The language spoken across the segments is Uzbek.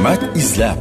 hikmat izlab.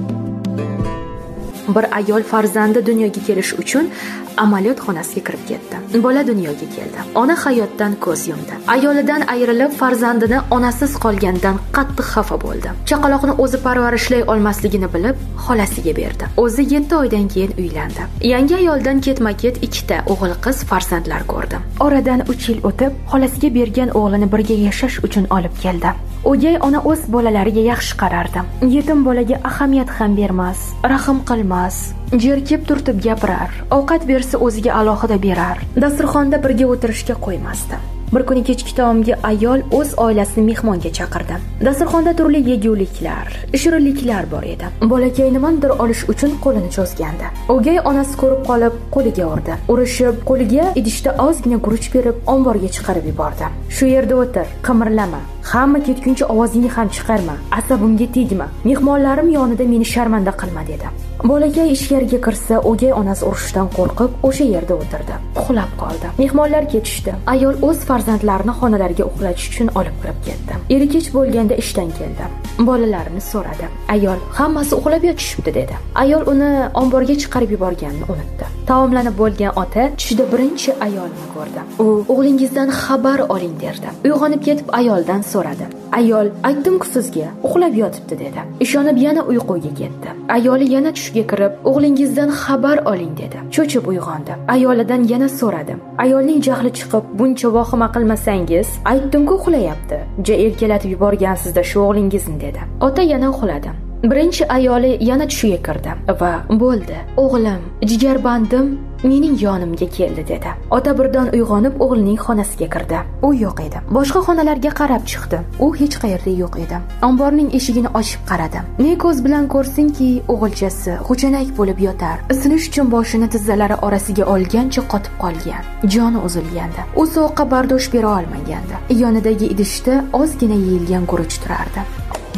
Bir ayol farzandi dunyoga kelish uchun amaliyot xonasiga kirib ketdi. Bola dunyoga keldi. Ona hayotdan ko'z yumdi. Ayolidan ayrilib farzandini onasiz qolganidan qattiq xafa bo'ldi. Chaqaloqni o'zi parvarishlay olmasligini bilib, xolasiga berdi. O'zi 7 oydan keyin uylandi. Yangi ayoldan ketma-ket 2 ta o'g'il-qiz farzandlar ko'rdi. Oradan 3 yil o'tib, xolasiga bergan o'g'lini birga yashash uchun olib keldi. O'gay ona o'z bolalariga yaxshi qarardi. Yetim bolaga ahamiyat ham bermas, rahm qilmas, jerkib turtib gapirar, ovqat bersa o'ziga alohida berar, dasturxonda birga o'tirishga qo'ymasdi. Bir kuni kechki taomga ayol o'z oilasini mehmonga chaqirdi. Dasturxonda turli yeguliklar, shirinliklar bor edi. Bolakay nimanidir olish uchun qo'lini cho'zgandi. O'gay onasi ko'rib qolib, qo'liga urdi. Urishib, qo'liga idishda ozgina guruch berib, omborga chiqarib yubordi. Shu yerda o'tir, qimirlama. Hamma ketguncha ovozingni ham chiqarma, asabimga tegma. Mehmonlarim yonida meni sharmanda qilma dedi. Bolakay ichkariga kirsa, o'gay onasi urishdan qo'rqib, o'sha yerda o'tirdi. Uxlab qoldi. Mehmonlar ketishdi. Ayol o'z farzandlarini xonalariga uxlatish uchun olib kirib ketdi. Eri kech bo'lganda ishdan keldi. Bolalarini so'radi. Ayol, hammasi uxlab yotishibdi dedi. Ayol uni omborga chiqarib yuborganini unutdi. Taomlanib bo'lgan ota tushida birinchi ayolni ko'rdi. U o'g'lingizdan xabar oling derdi. Uyg'onib ketib ayoldan so'radi. Ayol, aytdim-ku sizga, uxlab yotibdi dedi. Ishonib yana uyquga ketdi. Ayoli yana tushga kirib, o'g'lingizdan xabar oling dedi. Cho'chib uyg'ondi. Ayolidan yana so'radi. Ayolning jahli chiqib, buncha vahima qilmasangiz, aytdim-ku uxlayapti. Ja erkalatib yuborgansizda shu o'g'lingizni dedi. Ota yana uxladi. Birinchi ayoli yana tushiga kirdi va bo'ldi. O'g'lim, jigarbandim mening yonimga keldi dedi. Ota birdan uyg'onib o'g'lining xonasiga kirdi. U yo'q edi. Boshqa xonalarga qarab chiqdi. U hech qayerda yo'q edi. Omborning eshigini ochib qaradi. Ne ko'z bilan ko'rsinki, o'g'ilchasi xuchanak bo'lib yotar. Isinish uchun boshini tizzalari orasiga olgancha qotib qolgan. Joni uzilgandi. U sovuqqa bardosh bera olmagandi. Yonidagi idishda ozgina yeyilgan guruch turardi.